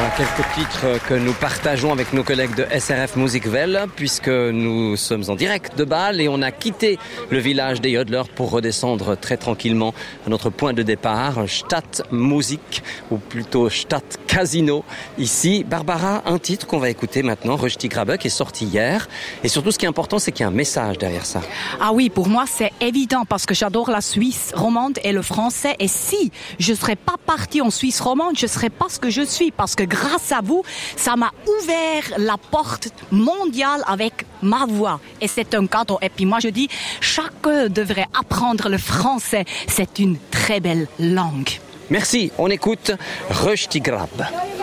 Quelques titres que nous partageons avec nos collègues de SRF Musikwelle, puisque nous sommes en direct de Bâle et on a quitté le village des Jodlers pour redescendre très tranquillement à notre point de départ, Stadtmusik, ou plutôt Stadtcasino. Ici, Barbara, un titre qu'on va écouter maintenant, Rusty Grabuck, est sorti hier. Et surtout, ce qui est important, c'est qu'il y a un message derrière ça. Ah oui, pour moi, c'est évident parce que j'adore la Suisse romande et le français. Et si je ne serais pas partie en Suisse romande, je ne serais pas ce que je suis. Parce que grâce à vous, ça m'a ouvert la porte mondiale avec ma voix. Et c'est un cadeau. Et puis moi, je dis, chacun devrait apprendre le français. C'est une très belle langue. Merci, on écoute Rusty Grabuck.